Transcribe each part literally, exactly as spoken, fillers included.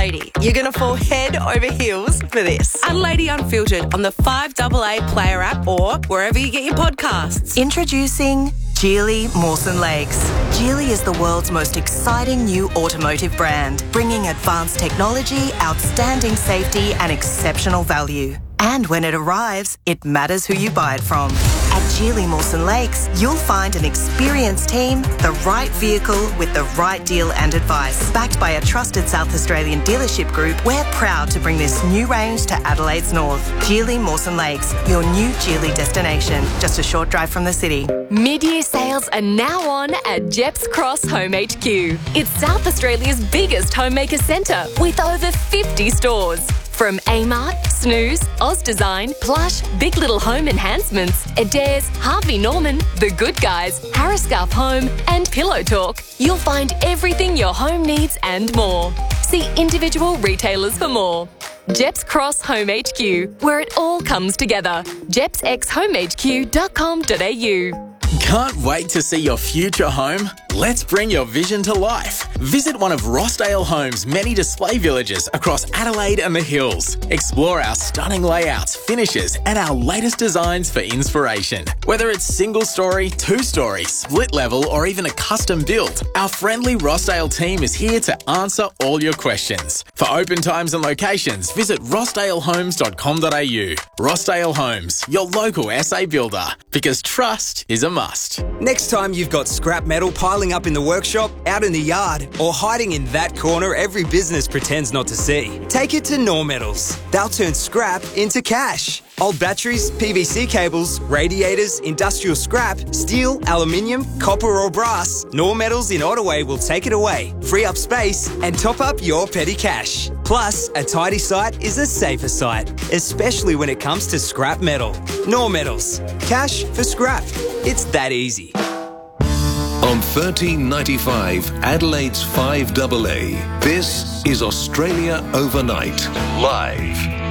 Adelaide. You're going to fall head over heels for this. Adelaide Unfiltered on the five A A Player app or wherever you get your podcasts. Introducing Geely Mawson Lakes. Geely is the world's most exciting new automotive brand, bringing advanced technology, outstanding safety and exceptional value. And when it arrives, it matters who you buy it from. At Geely Mawson Lakes, you'll find an experienced team, the right vehicle with the right deal and advice. Backed by a trusted South Australian dealership group, we're proud to bring this new range to Adelaide's north. Geely Mawson Lakes, your new Geely destination, just a short drive from the city. Mid-year sales are now on at Jeps Cross Home H Q. It's South Australia's biggest homemaker centre with over fifty stores. From Amart, Snooze, Oz Design, Plush, Big Little Home Enhancements, Adairs, Harvey Norman, The Good Guys, Harriscalf Home and Pillow Talk, you'll find everything your home needs and more. See individual retailers for more. Jeps Cross Home H Q, where it all comes together. jeps x home h q dot com dot a u. Can't wait to see your future home? Let's bring your vision to life. Visit one of Rossdale Homes' many display villages across Adelaide and the Hills. Explore our stunning layouts, finishes, and our latest designs for inspiration. Whether it's single story, two story, split level, or even a custom build, our friendly Rossdale team is here to answer all your questions. For open times and locations, visit rossdale homes dot com dot a u. Rossdale Homes, your local S A builder, because trust is a must. Next time you've got scrap metal piling up in the workshop, out in the yard, or hiding in that corner every business pretends not to see, take it to Nor Metals. They'll turn scrap into cash. Old batteries, P V C cables, radiators, industrial scrap, steel, aluminium, copper or brass, Nor Metals in Ottaway will take it away, free up space and top up your petty cash. Plus, a tidy site is a safer site, especially when it comes to scrap metal. Nor Metals. Cash for scrap. It's that easy. On thirteen ninety-five, Adelaide's five A A, this is Australia Overnight, live.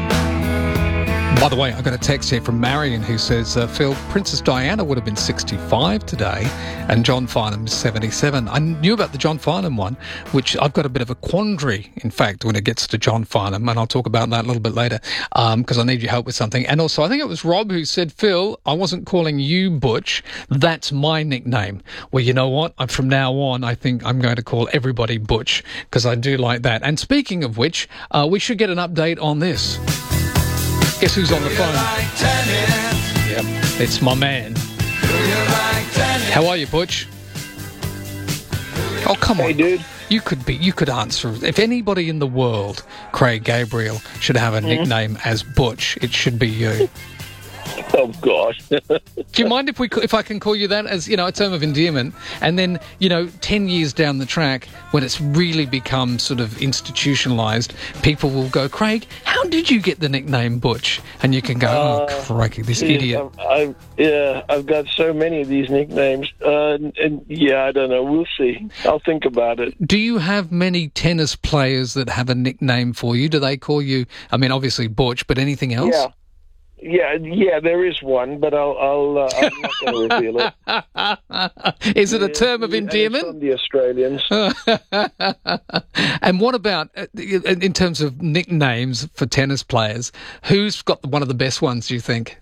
By the way, I got a text here from Marion who says, uh, Phil, Princess Diana would have been sixty-five today and John Farnham is seventy-seven. I knew about the John Farnham one, which I've got a bit of a quandary, in fact, when it gets to John Farnham, and I'll talk about that a little bit later because um, I need your help with something. And also, I think it was Rob who said, Phil, I wasn't calling you Butch. That's my nickname. Well, you know what? I'm, from now on, I think I'm going to call everybody Butch because I do like that. And speaking of which, uh, we should get an update on this. Guess who's on the phone? Yep, it's my man. How are you, Butch? Oh, come on. Hey, dude. You could be. You could answer. If anybody in the world, Craig Gabriel, should have a mm-hmm. nickname as Butch, it should be you. Oh, gosh. Do you mind if we, if I can call you that as, you know, a term of endearment? And then, you know, ten years down the track, when it's really become sort of institutionalised, people will go, Craig, how did you get the nickname Butch? And you can go, oh, uh, crikey, this geez, idiot. I, I, yeah, I've got so many of these nicknames. Uh, and, and, yeah, I don't know. We'll see. I'll think about it. Do you have many tennis players that have a nickname for you? Do they call you, I mean, obviously Butch, but anything else? Yeah. Yeah, yeah, there is one, but I'll, I'll, uh, I'm not going to reveal it. Is it yeah, a term of yeah, endearment? From the Australians. And what about, uh, in terms of nicknames for tennis players, who's got one of the best ones, do you think?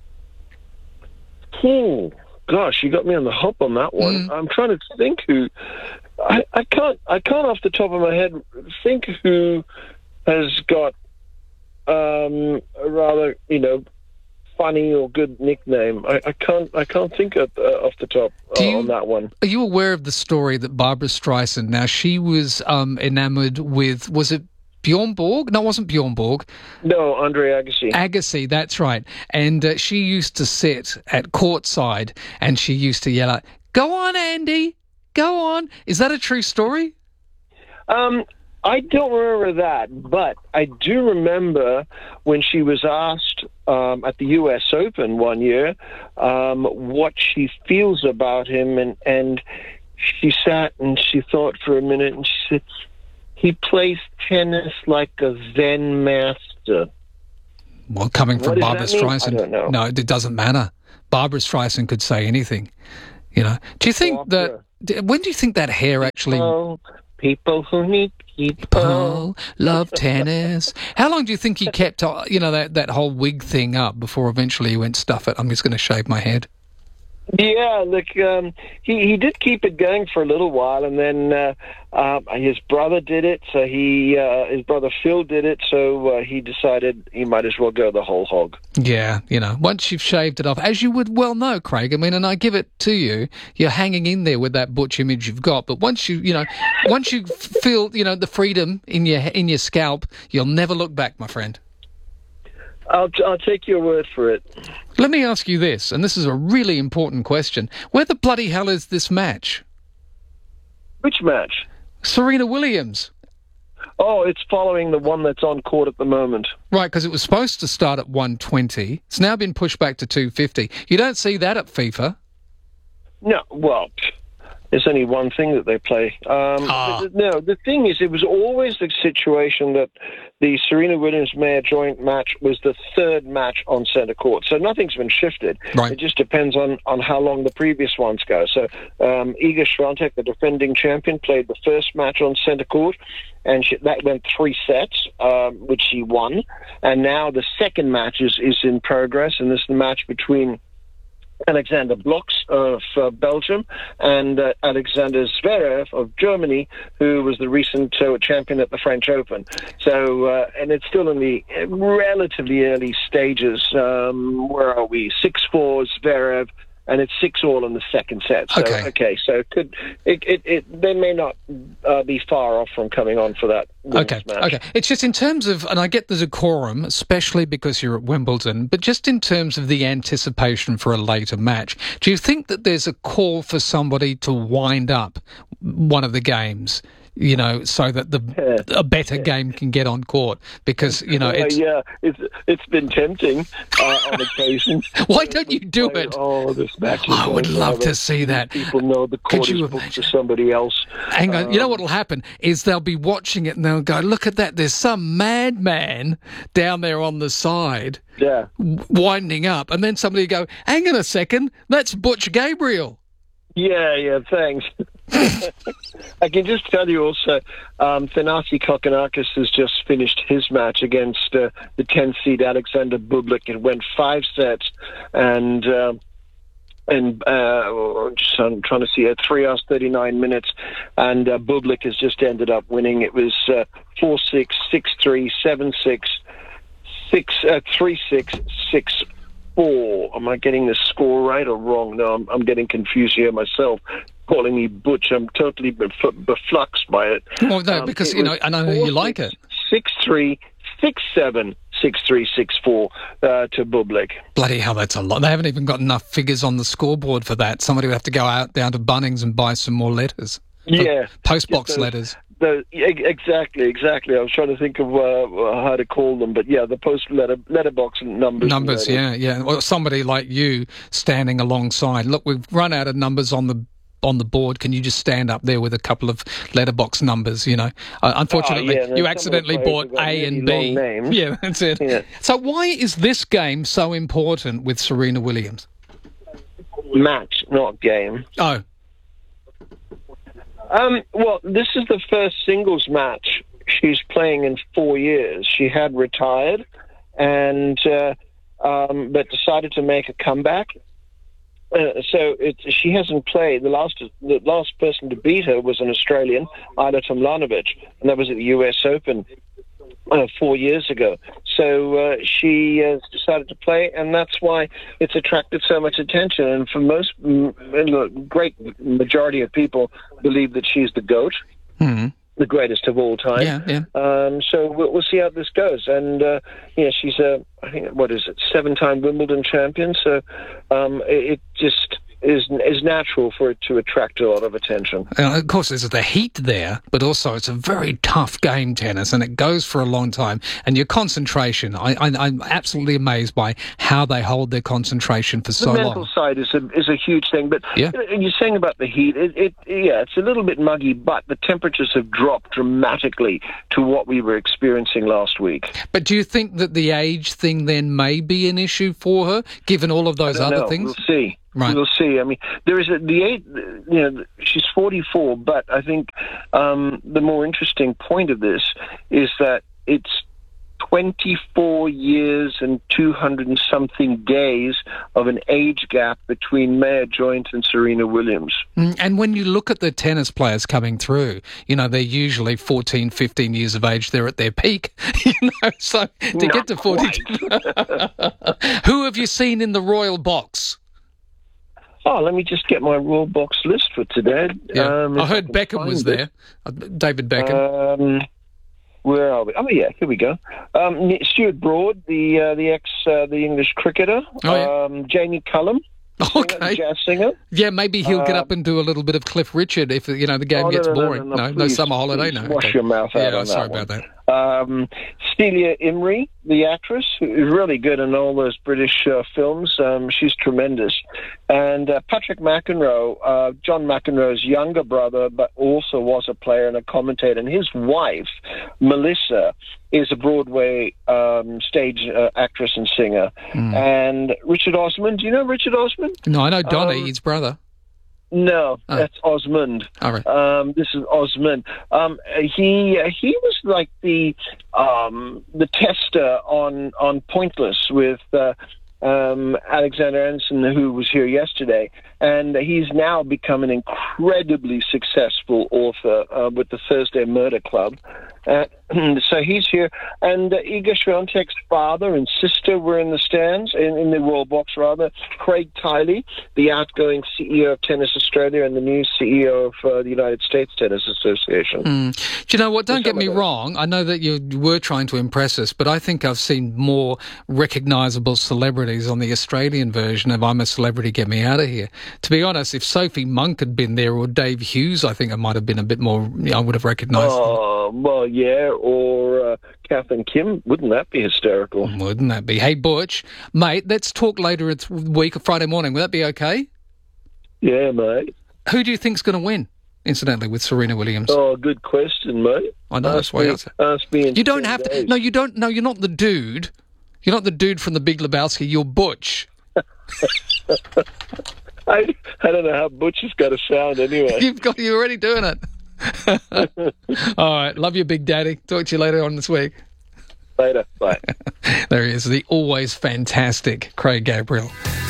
Hmm. Gosh, you got me on the hop on that one. Mm. I'm trying to think who. I, I can't. I can't off the top of my head think who has got um, a rather, you know, funny or good nickname. I, I can't. I can't think of, uh, off the top uh, you, on that one. Are you aware of the story that Barbara Streisand? Now she was um, enamoured with. Was it Bjorn Borg? No, it wasn't Bjorn Borg. No, Andre Agassi. Agassi, that's right. And uh, she used to sit at courtside and she used to yell out, "Go on, Andy, go on." Is that a true story? Um. I don't remember that, but I do remember when she was asked um, at the U S Open one year um, what she feels about him, and, and she sat and she thought for a minute, and she said, he plays tennis like a Zen master. Well, coming from Barbara Streisand, I don't know. No, it doesn't matter. Barbara Streisand could say anything. You know, do you think Opera. that? When do you think that hair actually? Well, people who need people. People love tennis. How long do you think he kept, uh, you know, that, that whole wig thing up before eventually he went, stuff it, I'm just going to shave my head? Yeah, look, um, he, he did keep it going for a little while, and then uh, uh, his brother did it, so he, uh, his brother Phil did it, so uh, he decided he might as well go the whole hog. Yeah, you know, once you've shaved it off, as you would well know, Craig, I mean, and I give it to you, you're hanging in there with that butch image you've got, but once you, you know, once you feel, you know, the freedom in your in your scalp, you'll never look back, my friend. I'll, I'll take your word for it. Let me ask you this, and this is a really important question. Where the bloody hell is this match? Which match? Serena Williams. Oh, it's following the one that's on court at the moment. Right, because it was supposed to start at one twenty. It's now been pushed back to two fifty. You don't see that at FIFA. No, well, there's only one thing that they play. Um, Ah. th- no, the thing is, it was always the situation that the Serena Williams-Mayer joint match was the third match on centre court. So nothing's been shifted. Right. It just depends on, on how long the previous ones go. So um, Iga Swiatek, the defending champion, played the first match on centre court, and she, that went three sets, um, which she won. And now the second match is, is in progress, and this is the match between Alexander Blocks of uh, Belgium and uh, Alexander Zverev of Germany, who was the recent uh, champion at the French Open. So, uh, and it's still in the relatively early stages. Um, where are we? six four Zverev, and it's six all in the second set. So, Okay. okay, so it could it, it, it they may not uh, be far off from coming on for that women's Okay, match. okay. It's just in terms of, and I get the decorum, especially because you're at Wimbledon, but just in terms of the anticipation for a later match, do you think that there's a call for somebody to wind up one of the games, you know, so that the Yeah. a better game can get on court? Because, you know, Uh, it's... yeah, it's it's been tempting uh, on occasion. Why don't you do Play, it? Oh, this match is I would going love forever. to see that. People know the Could court you is booked imagine? to somebody else. Hang on, you know Um, what will happen is they'll be watching it and they'll go, look at that, there's some madman down there on the side Yeah. w- winding up, and then somebody will go, hang on a second, that's Butch Gabriel. Yeah, yeah, thanks. I can just tell you also, um, Thanasi Kokkinakis has just finished his match against uh, the ten-seed Alexander Bublik. It went five sets, and uh, and uh, just, I'm trying to see, uh, three hours, thirty-nine minutes, and uh, Bublik has just ended up winning. It was uh, four six, six three, seven six, six, uh, three six, six four. Am I getting the score right or wrong? No, I'm, I'm getting confused here myself. Calling me Butch, I'm totally bef- befluxed by it. Well, no, Um, because, it you know, was and I know you like it. Six three, six seven, six three, six four uh, to Bublik. Bloody hell, that's a lot. They haven't even got enough figures on the scoreboard for that. Somebody would have to go out down to Bunnings and buy some more letters. Yeah, Postbox Just those- letters. The, e- exactly, exactly. I was trying to think of uh, how to call them, but yeah, the post letter letterbox numbers. Numbers, yeah, yeah. Or somebody like you standing alongside. Look, we've run out of numbers on the on the board. Can you just stand up there with a couple of letterbox numbers? You know, uh, unfortunately, Oh, yeah, and you some accidentally of the players bought have got A and really B. long names. Yeah, that's it. Yeah. So why is this game so important with Serena Williams? Match, not game. Oh, Um, well, this is the first singles match she's playing in four years. She had retired, and uh, um, but decided to make a comeback. Uh, so it, she hasn't played. The last the last person to beat her was an Australian, Ayla Tomljanovic, and that was at the U S Open uh, four years ago. So uh, she has decided to play, and that's why it's attracted so much attention. And for most, mm, a great majority of people believe that she's the GOAT, hmm. the greatest of all time. yeah, yeah. Um, so we'll, we'll see how this goes. And uh, yeah, she's a, I think, what is it, seven-time Wimbledon champion. So um, it, it just is is natural for it to attract a lot of attention. Uh, of course, there's the heat there, but also it's a very tough game, tennis, and it goes for a long time. And your concentration, I, I, I'm absolutely amazed by how they hold their concentration for so the mental long. side is a is a huge thing, but Yeah. you know, you're saying about the heat. It, it yeah, it's a little bit muggy, but the temperatures have dropped dramatically to what we were experiencing last week. But do you think that the age thing then may be an issue for her, given all of those I don't other know. things? We'll see. Right. We'll see. I mean, there is a, the eight. You know, she's forty-four, but I think um, the more interesting point of this is that it's twenty-four years and two hundred and something days of an age gap between Maya Joint and Serena Williams. And when you look at the tennis players coming through, you know, they're usually fourteen, fifteen years of age. They're at their peak, you know, so to Not get to forty-two. Who have you seen in the Royal Box? Oh, let me just get my Royal Box list for today. Yeah. Um, I heard I Beckham was it. there. David Beckham. Um, where are we? Oh, yeah, here we go. Um, Stuart Broad, the uh, the ex uh, the English cricketer. Oh, yeah. um, Jamie Cullum. Okay. Singer, jazz singer. Yeah, maybe he'll get Uh, up and do a little bit of Cliff Richard if, you know, the game Oh, no, gets no, no, boring. no, no, no, please, summer holiday, please no. wash okay. your mouth out yeah, on sorry that one. about that. Um, Celia Imrie, the actress, who's really good in all those British uh, films. Um, she's tremendous. And uh, Patrick McEnroe, uh, John McEnroe's younger brother, but also was a player and a commentator. And his wife, Melissa, is a Broadway um, stage uh, actress and singer. Mm. And Richard Osman, do you know Richard Osman? No, I know Donny, Um, his brother. No, Oh. that's Osmond. All right. Um, this is Osmond. Um, he he was like the um, the tester on on Pointless with uh, um, Alexander Anderson, who was here yesterday, and he's now become an incredibly successful author uh, with the Thursday Murder Club. Uh, so he's here, and uh, Iga Swiatek's father and sister were in the stands, in, in the Royal Box rather. Craig Tiley, the outgoing C E O of Tennis Australia and the new C E O of uh, the United States Tennis Association. Mm. Do you know what? Don't Some get of me those. wrong. I know that you were trying to impress us, but I think I've seen more recognisable celebrities on the Australian version of I'm a Celebrity, Get Me Out of Here. To be honest, if Sophie Monk had been there or Dave Hughes, I think I might have been a bit more, I would have recognised them. Oh, well, yeah, or uh, Kath and Kim. Wouldn't that be hysterical? Wouldn't that be? Hey, Butch, mate, let's talk later this week, Friday morning. Will that be okay? Yeah, mate. Who do you think's going to win, incidentally, with Serena Williams? Oh, good question, mate. I know, that's Ask why I me, asked it. ask me in You don't ten have to. days. No, you don't. No, you're not the dude. You're not the dude from the Big Lebowski. You're Butch. I, I don't know how Butch has got to sound anyway. You've got. You're already doing it. All right. Love you, Big Daddy. Talk to you later on this week. Later. Bye. There he is, the always fantastic Craig Gabriel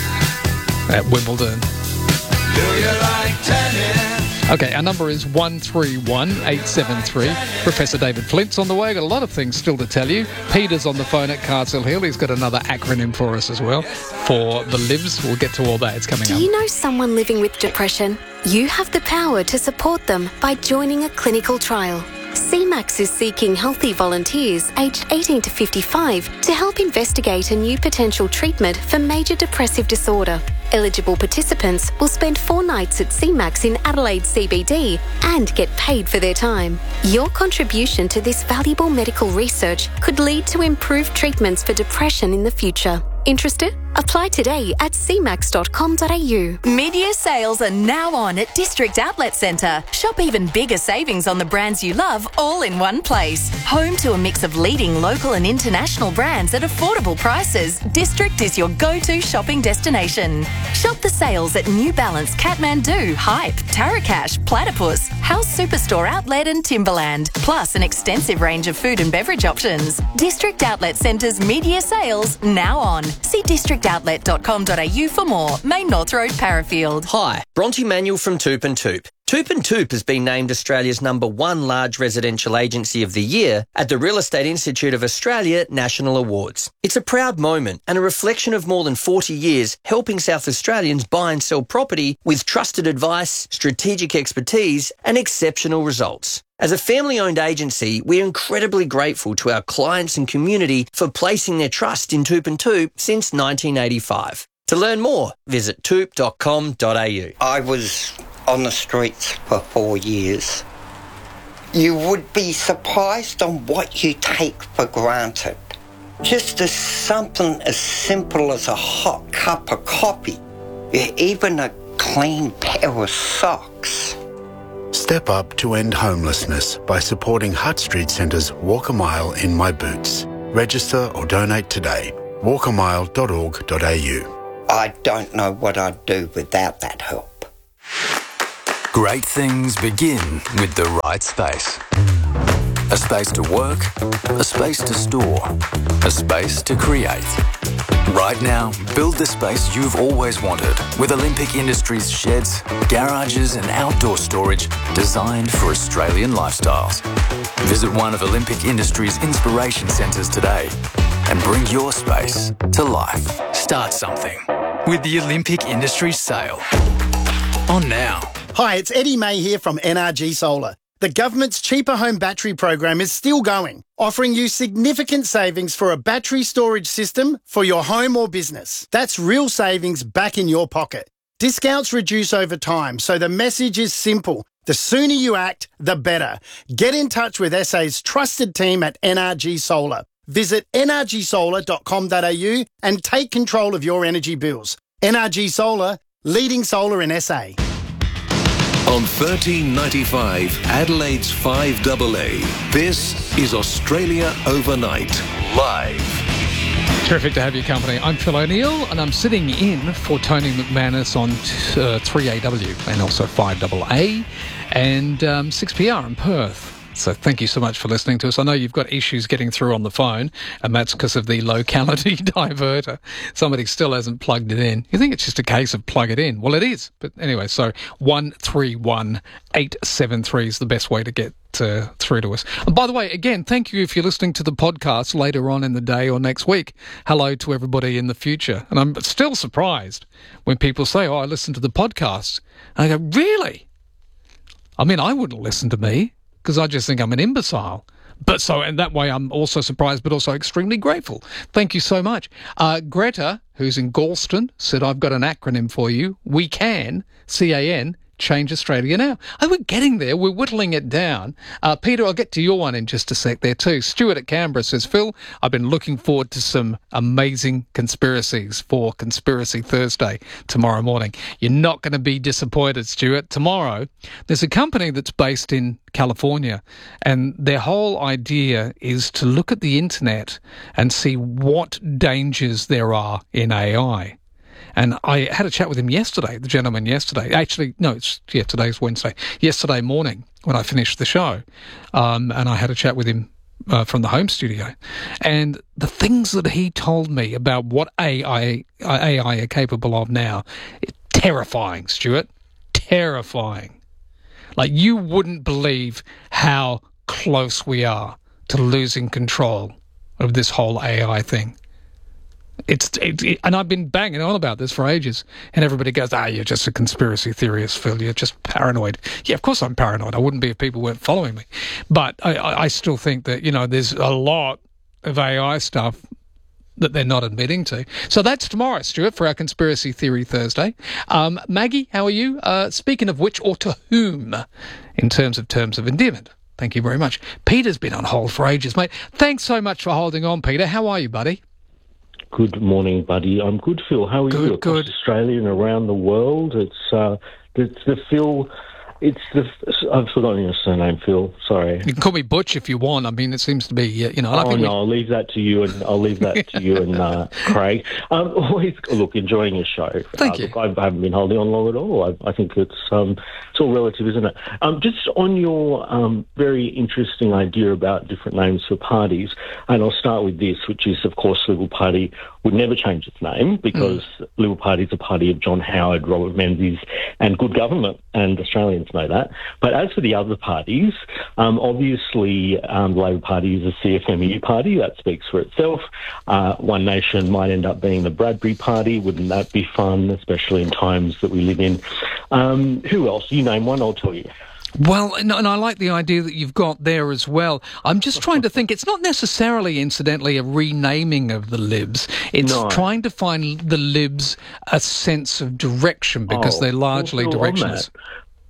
at Wimbledon. Do you like tennis? Okay, our number is one three one eight seven three. Professor David Flint's on the way. Got a lot of things still to tell you. Peter's on the phone at Castle Hill. He's got another acronym for us as well for the Livs. We'll get to all that. It's coming Do up. you know someone living with depression? You have the power to support them by joining a clinical trial. C MAX is seeking healthy volunteers aged eighteen to fifty-five to help investigate a new potential treatment for major depressive disorder. Eligible participants will spend four nights at C MAX in Adelaide C B D and get paid for their time. Your contribution to this valuable medical research could lead to improved treatments for depression in the future. Interested? Apply today at c max dot com dot a u. Mid-year sales are now on at District Outlet Centre. Shop even bigger savings on the brands you love all in one place. Home to a mix of leading local and international brands at affordable prices, District is your go-to shopping destination. Shop the sales at New Balance, Kathmandu, Hype, Tarakash, Platypus, House Superstore Outlet and Timberland, plus an extensive range of food and beverage options. District Outlet Centre's mid-year sales now on. See district outlet dot com dot a u for more. Main North Road, Parafield. Hi, Bronte Manuel from Toop and Toop. Toop and Toop has been named Australia's number one large residential agency of the year at the Real Estate Institute of Australia National Awards. It's a proud moment and a reflection of more than forty years helping South Australians buy and sell property with trusted advice, strategic expertise and exceptional results. As a family-owned agency, we're incredibly grateful to our clients and community for placing their trust in Toop and Toop since nineteen eighty-five. To learn more, visit toop dot com dot a u. I was on the streets for four years. You would be surprised on what you take for granted. Just as something as simple as a hot cup of coffee, even a clean pair of socks. Step up to end homelessness by supporting Hutt Street Centre's Walk a Mile in My Boots. Register or donate today. walk a mile dot org dot a u. I don't know what I'd do without that help. Great things begin with the right space. A space to work, a space to store, a space to create. Right now, build the space you've always wanted with Olympic Industries sheds, garages and outdoor storage designed for Australian lifestyles. Visit one of Olympic Industries' inspiration centres today and bring your space to life. Start something with the Olympic Industries sale. On now. Hi, it's Eddie May here from N R G Solar. The government's Cheaper Home Battery program is still going, offering you significant savings for a battery storage system for your home or business. That's real savings back in your pocket. Discounts reduce over time, so the message is simple. The sooner you act, the better. Get in touch with S A's trusted team at N R G Solar. Visit n r g solar dot com dot a u and take control of your energy bills. N R G Solar, leading solar in S A. On thirteen ninety-five, Adelaide's five double A, this is Australia Overnight, live. Terrific to have your company. I'm Phil O'Neill and I'm sitting in for Tony McManus on uh, three A W and also five double A and um, six P R in Perth. So thank you so much for listening to us. I know you've got issues getting through on the phone, and that's because of the locality diverter. Somebody still hasn't plugged it in. You think it's just a case of plug it in. Well, it is. But anyway, so one three one eight seven three is the best way to get uh, through to us. And by the way, again, thank you if you're listening to the podcast later on in the day or next week. Hello to everybody in the future. And I'm still surprised when people say, oh, I listen to the podcast. And I go, really? I mean, I wouldn't listen to me, because I just think I'm an imbecile. But so, and that way I'm also surprised, but also extremely grateful. Thank you so much. Uh, Greta, who's in Galston, said, I've got an acronym for you. We can, C A N, change Australia now. Oh, we're getting there. We're whittling it down. Uh, Peter, I'll get to your one in just a sec there too. Stuart at Canberra says, Phil, I've been looking forward to some amazing conspiracies for Conspiracy Thursday tomorrow morning. You're not going to be disappointed, Stuart. Tomorrow, there's a company that's based in California, and their whole idea is to look at the internet and see what dangers there are in A I. And I had a chat with him yesterday, the gentleman yesterday. Actually, no, it's yeah, today's Wednesday. Yesterday morning when I finished the show, um, and I had a chat with him uh, from the home studio. And the things that he told me about what A I, A I are capable of now, is terrifying, Stuart. Terrifying. Like, you wouldn't believe how close we are to losing control of this whole A I thing. It's it, it, and I've been banging on about this for ages, and everybody goes, ah, you're just a conspiracy theorist, Phil, you're just paranoid. Yeah, of course I'm paranoid. I wouldn't be if people weren't following me. But I, I, I still think that, you know, there's a lot of A I stuff that they're not admitting to. So that's tomorrow, Stuart, for our Conspiracy Theory Thursday. Um, Maggie, how are you? Uh, speaking of which, or to whom, in terms of terms of endearment? Thank you very much. Peter's been on hold for ages, mate. Thanks so much for holding on, Peter. How are you, buddy? Good morning, buddy. I'm good, Phil. How are good, you across good. Australia and around the world? It's uh, it's the Phil. It's the. I've forgotten your surname, Phil. Sorry. You can call me Butch if you want. I mean, it seems to be, you know. I oh think no, we... I'll leave that to you, and I'll leave that to you and uh, Craig. Um, always look, enjoying your show. Thank uh, you. Look, I haven't been holding on long at all. I, I think it's um, it's all relative, isn't it? Um, just on your um, very interesting idea about different names for parties, and I'll start with this, which is, of course, Liberal Party would never change its name because mm. Liberal Party is a party of John Howard, Robert Menzies, and good government, and Australians know that. But as for the other parties, um, obviously um, the Labor Party is a C F M E U party. That speaks for itself. Uh, One Nation might end up being the Bradbury Party. Wouldn't that be fun, especially in times that we live in? Um, who else? You name one, I'll tell you. Well, and I like the idea that you've got there as well. I'm just trying to think. It's not necessarily, incidentally, a renaming of the Libs. It's no. trying to find the Libs a sense of direction because oh, they're largely well, directionless.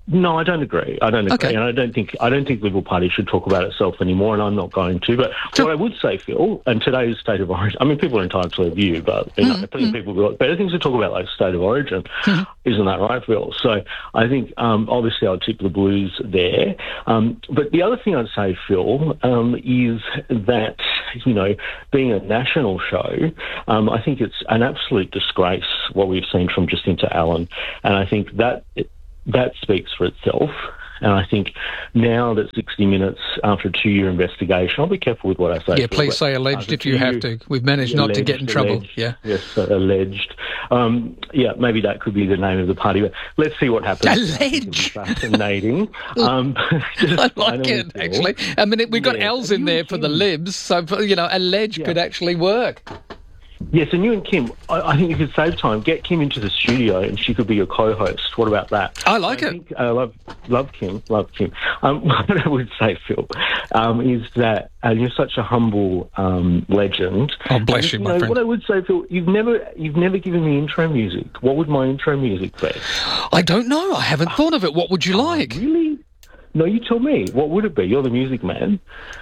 No, I don't agree. I don't agree, Okay. and I don't think I don't think Liberal Party should talk about itself anymore, and I'm not going to. But what I would say, Phil, and today's State of Origin, I mean, people are entitled to their view, but you know, I think people have got better things to talk about, like State of Origin. Isn't that right, Phil? So I think um, obviously I'll tip the Blues there. Um, but the other thing I'd say, Phil, um, is that you know, being a national show, um, I think it's an absolute disgrace what we've seen from Jacinta Allen, and I think that. It, That speaks for itself. And I think now that sixty minutes, after a two-year investigation, I'll be careful with what I say. Yeah, please say alleged if you have to. We've managed not to get in trouble. Alleged, Yeah. Yes, uh, alleged. Um, yeah, maybe that could be the name of the party. But let's see what happens. Alleged. Fascinating. um, I like it, actually. I mean, we've got Yeah. L's in there for the libs, so, you know, alleged could actually work. Yes, and you and Kim, I, I think you could save time. Get Kim into the studio and she could be your co-host. What about that? I like I it. Think, I love, love Kim, love Kim. Um, what I would say, Phil, um, is that uh, you're such a humble um, legend. Oh, bless And, you, you my know, friend. What I would say, Phil, you've never, you've never given me intro music. What would my intro music be? I don't know. I haven't thought of it. What would you like? Really? No, you tell me. What would it be? You're the music man.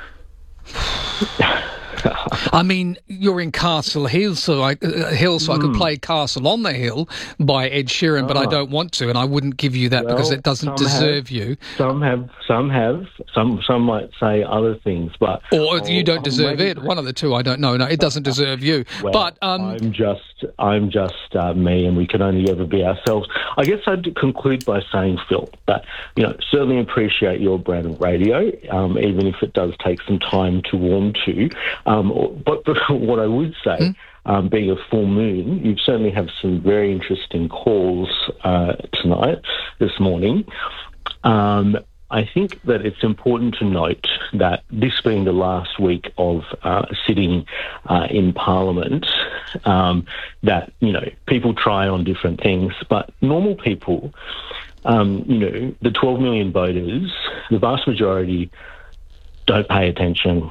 I mean, you're in Castle Hill, so I, uh, Hill, so I could play Castle on the Hill by Ed Sheeran, but I Ah. don't want to, and I wouldn't give you that because Well, it doesn't some deserve have, you. Some have, some have, some some might say other things, but Or you I'll- don't I'll deserve make- it. One of the two. I don't know. No, it doesn't deserve you. Well, but um, I'm just, I'm just uh, me, and we can only ever be ourselves. I guess I'd conclude by saying, Phil, that you know certainly appreciate your brand of radio, um, even if it does take some time to warm to. Um, but, but what I would say. Mm. Um, being a full moon, you certainly have some very interesting calls uh, tonight, this morning. Um, I think that it's important to note that this being the last week of uh, sitting uh, in Parliament, um, that, you know, people try on different things, but normal people, um, you know, the twelve million voters, the vast majority don't pay attention.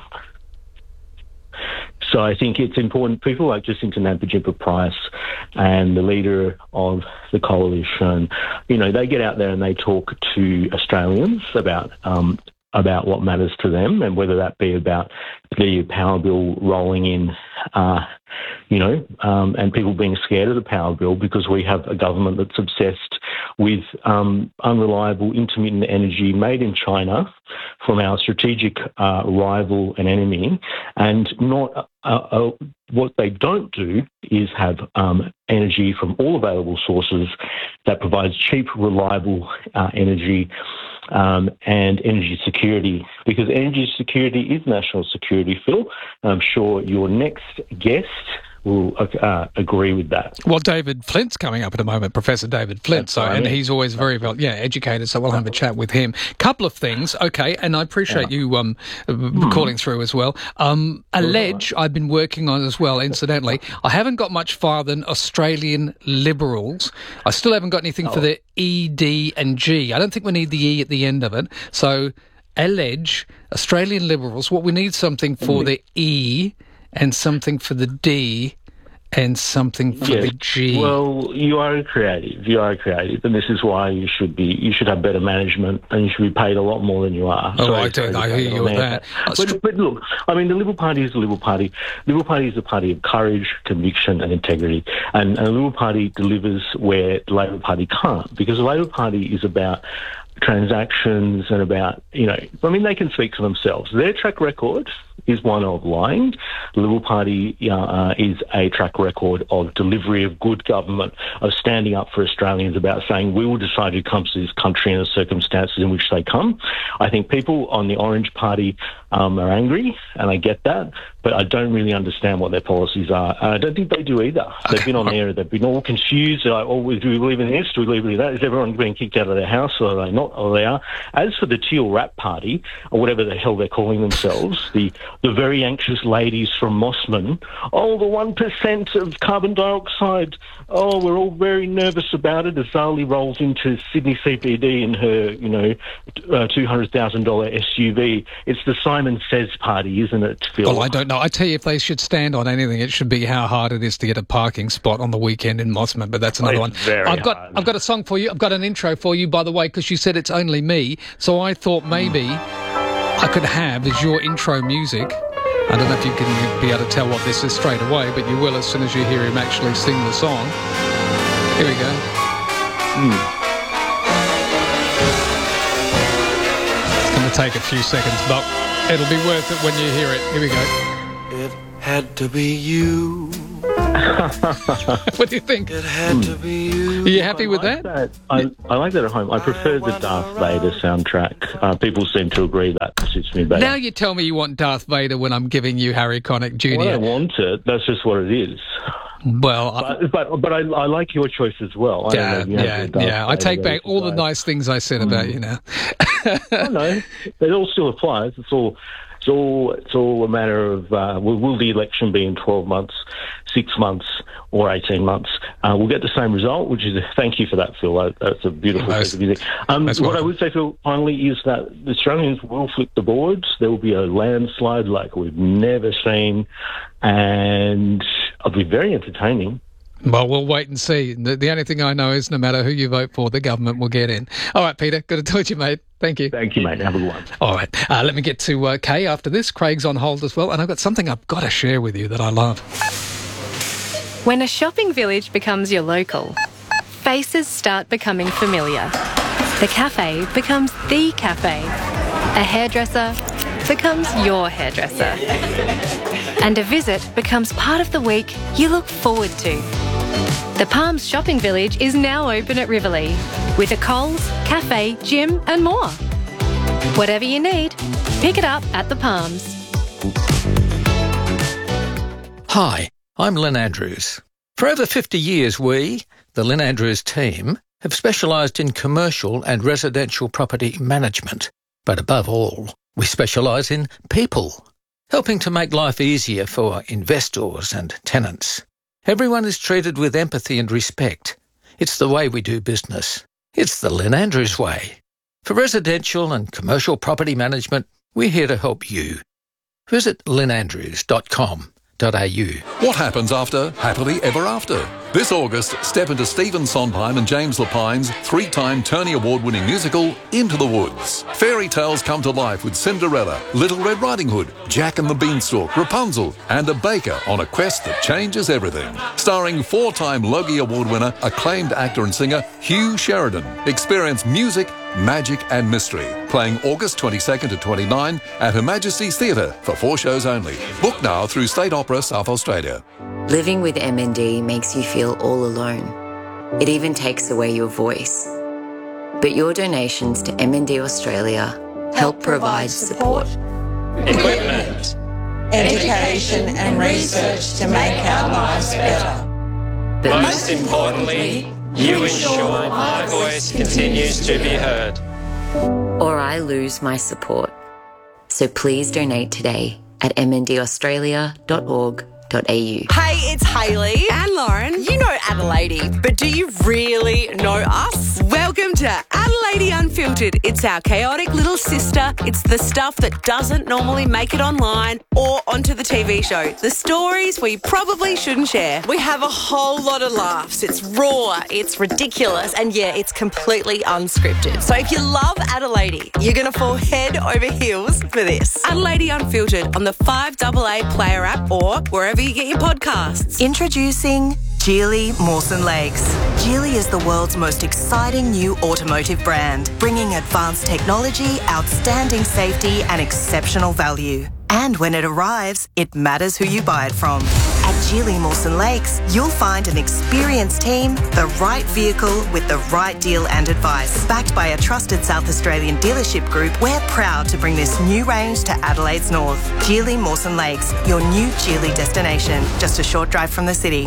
So I think it's important. People like Jacinta Nampijinpa-Price and the leader of the coalition, you know, they get out there and they talk to Australians about um, about what matters to them, and whether that be about the power bill rolling in, uh, you know, um, and people being scared of the power bill because we have a government that's obsessed with um, unreliable intermittent energy made in China from our strategic uh, rival and enemy, and not uh, uh, what they don't do is have um, energy from all available sources that provides cheap, reliable uh, energy um, and energy security, because energy security is national security, Phil. I'm sure your next guest will uh, agree with that. Well, David Flint's coming up at the moment, Professor David Flint, That's so right. and he's always very well, yeah, educated. So we'll have a chat with him. Couple of things, okay, and I appreciate Yeah. you um calling through as well. Um, Allege, I've been working on as well. Incidentally, I haven't got much farther than Australian Liberals. I still haven't got anything for the E, D, and G. I don't think we need the E at the end of it. So, Allege, Australian Liberals. What we need something for the E. And something for the D, and something for Yes. the G. Well, you are creative. You are creative, and this is why you should be. You should have better management, and you should be paid a lot more than you are. Oh, Sorry, I don't. sorry I to hear cut you on with there. that. But, but look, I mean, the Liberal Party is the Liberal Party. Liberal Party is a party of courage, conviction, and integrity. And, and the Liberal Party delivers where the Labor Party can't, because the Labor Party is about transactions and about, you know, I mean, they can speak for themselves. Their track record is one of lying. The Liberal Party uh, is a track record of delivery of good government, of standing up for Australians, about saying we will decide who comes to this country and the circumstances in which they come. I think people on the Orange Party um, are angry, and I get that, but I don't really understand what their policies are. I don't think they do either. Okay. They've been on there, they've been all confused. Like, oh, do we believe in this? Do we believe in that? Is everyone being kicked out of their house, or are they not? Or they are. As for the Teal Rat Party, or whatever the hell they're calling themselves, the the very anxious ladies from Mossman, oh, the one percent of carbon dioxide, oh, we're all very nervous about it, as Zali rolls into Sydney C B D in her, you know, uh, two hundred thousand dollars S U V. It's the Simon Says party, isn't it, Phil? Well, I don't know no. I tell you, if they should stand on anything, it should be how hard it is to get a parking spot on the weekend in Mosman. But that's another It's one. very I've got, hard. I've got a song for you. I've got an intro for you, by the way, because you said it's only me. So I thought maybe I could have as your intro music. I don't know if you can be able to tell what this is straight away, but you will as soon as you hear him actually sing the song. Here we go. Mm. It's going to take a few seconds, but it'll be worth it when you hear it. Here we go. It had to be you. What do you think? It had to be you. Are you happy with like that? that. I, I like that at home. I prefer the Darth Vader soundtrack. Uh, people seem to agree that suits me better. Now you tell me you want Darth Vader when I'm giving you Harry Connick Junior Well, I don't want it. That's just what it is. Well, but but, but I, I like your choice as well. I yeah, don't know if you yeah, have the Darth yeah. I take Vader back all the side. nice things I said about you now. Oh, no, it all still applies. It's all, it's all, it's all a matter of uh, will, will the election be in twelve months, six months, or eighteen months? Uh, we'll get the same result, which is a, thank you for that, Phil. That, that's a beautiful Most- piece of music. Um, most what I welcome. would say, Phil, finally, is that the Australians will flip the boards. There will be a landslide like we've never seen, and it'll be very entertaining. Well, we'll wait and see. The, the only thing I know is no matter who you vote for, the government will get in. All right, Peter. Good to talk to you, mate. Thank you. Thank you, mate. Have a good one. All right. Uh, let me get to uh, Kay after this. Craig's on hold as well. And I've got something I've got to share with you that I love. When a shopping village becomes your local, faces start becoming familiar. The cafe becomes the cafe. A hairdresser becomes your hairdresser. And a visit becomes part of the week you look forward to. The Palms Shopping Village is now open at Riverlea, with a Coles, cafe, gym and more. Whatever you need, pick it up at the Palms. Hi, I'm Lynn Andrews. For over fifty years, we, the Lynn Andrews team, have specialised in commercial and residential property management. But above all, we specialise in people, helping to make life easier for investors and tenants. Everyone is treated with empathy and respect. It's the way we do business. It's the Lynn Andrews way. For residential and commercial property management, we're here to help you. Visit lynn andrews dot com. What happens after Happily Ever After? This August, step into Stephen Sondheim and James Lapine's three-time Tony Award-winning musical, Into the Woods. Fairy tales come to life with Cinderella, Little Red Riding Hood, Jack and the Beanstalk, Rapunzel, and a baker on a quest that changes everything. Starring four-time Logie Award winner, acclaimed actor and singer Hugh Sheridan. Experience music, magic and mystery. Playing August twenty-second to twenty-ninth at Her Majesty's Theatre for four shows only. Book now through State Opera South Australia. Living with M N D makes you feel all alone. It even takes away your voice. But your donations to M N D Australia help provide support. Equipment, education and research to make our lives better. But most importantly, you ensure my voice continues to be heard. Or I lose my support. So please donate today at m n d australia dot org dot a u. Hey, it's Hayley and Lauren. You know Adelaide, but do you really know us? Welcome to Adelaide Unfiltered. It's our chaotic little sister. It's the stuff that doesn't normally make it online or onto the T V show. The stories we probably shouldn't share. We have a whole lot of laughs. It's raw, it's ridiculous, and yeah, it's completely unscripted. So if you love Adelaide, you're going to fall head over heels for this. Adelaide Unfiltered on the five A A Player app or wherever you get your podcasts. Introducing Geely Mawson Lakes. Geely is the world's most exciting new automotive brand, bringing advanced technology, outstanding safety and exceptional value. And when it arrives, it matters who you buy it from. At Geely Mawson Lakes, you'll find an experienced team, the right vehicle with the right deal and advice. Backed by a trusted South Australian dealership group, we're proud to bring this new range to Adelaide's north. Geely Mawson Lakes, your new Geely destination, just a short drive from the city.